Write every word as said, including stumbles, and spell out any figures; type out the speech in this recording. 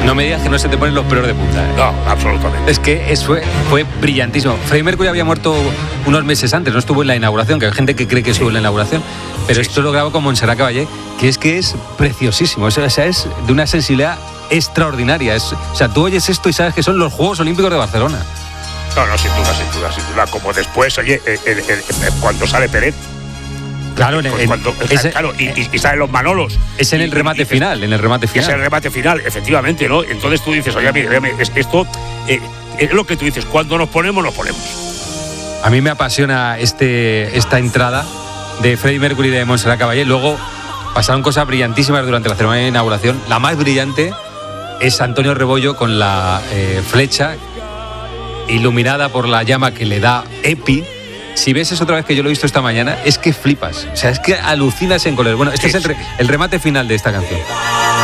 No me digas que no se te ponen los pelos de punta, ¿eh? No, absolutamente. Es que eso fue, fue brillantísimo. Freddie Mercury había muerto unos meses antes, no estuvo en la inauguración, que hay gente que cree que estuvo en la inauguración, pero Sí, esto sí. lo grabó con Montserrat Caballé, que es que es preciosísimo. O sea, es de una sensibilidad extraordinaria. Es, o sea, tú oyes esto y sabes que son los Juegos Olímpicos de Barcelona. No, no, sin duda, sin duda, sin duda. Como después, oye, el, el, el, el, cuando sale Peret. Claro, en, en, Cuando, ese, claro y, y, y salen los Manolos. Es en el y, remate y, final, en el remate Es el final. remate final, efectivamente, ¿no? Entonces tú dices, oye, mira, es que esto eh, es lo que tú dices, cuando nos ponemos, nos ponemos. A mí me apasiona este, esta entrada de Freddie Mercury y de Montserrat Caballé. Luego pasaron cosas brillantísimas durante la ceremonia de inauguración. La más brillante es Antonio Rebollo con la eh, flecha iluminada por la llama que le da Epi. Si ves eso otra vez, que yo lo he visto esta mañana, es que flipas. O sea, es que alucinas en color. Bueno, este Sí, es el, re, el remate final de esta canción.